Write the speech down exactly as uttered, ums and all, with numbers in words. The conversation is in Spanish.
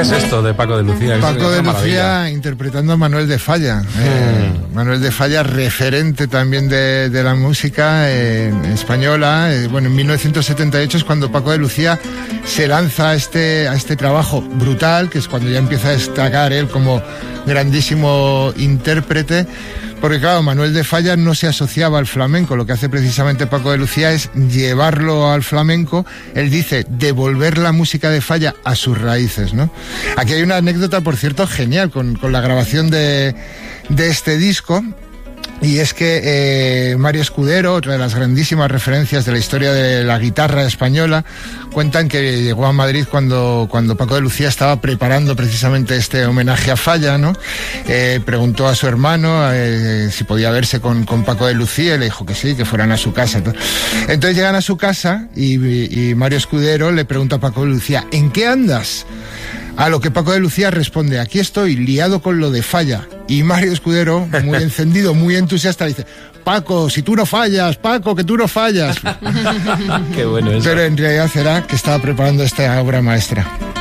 ¿Qué es esto de Paco de Lucía? Paco es de una Lucía maravilla. interpretando a Manuel de Falla. Mm. Eh, Manuel de Falla, referente también de, de la música eh, española. Eh, bueno, en mil novecientos setenta y ocho es cuando Paco de Lucía se lanza a este, a este trabajo brutal, que es cuando ya empieza a destacar él como grandísimo intérprete. Porque claro, Manuel de Falla no se asociaba al flamenco, lo que hace precisamente Paco de Lucía es llevarlo al flamenco. Él dice, devolver la música de Falla a sus raíces, ¿no? Aquí hay una anécdota, por cierto, genial con, con la grabación de, de este disco. Y es que eh, Mario Escudero, otra de las grandísimas referencias de la historia de la guitarra española, cuentan que llegó a Madrid cuando, cuando Paco de Lucía estaba preparando precisamente este homenaje a Falla, ¿no? Eh, preguntó a su hermano eh, si podía verse con, con Paco de Lucía y le dijo que sí, que fueran a su casa. Entonces llegan a su casa y, y Mario Escudero le pregunta a Paco de Lucía, ¿en qué andas? A lo que Paco de Lucía responde, aquí estoy liado con lo de Falla. Y Mario Escudero, muy encendido, muy entusiasta, dice, Paco, si tú no fallas, Paco, que tú no fallas. Qué bueno eso. Pero en realidad será que estaba preparando esta obra maestra.